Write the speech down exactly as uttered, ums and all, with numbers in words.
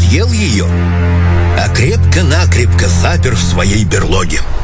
съел ее, а крепко-накрепко запер в своей берлоге.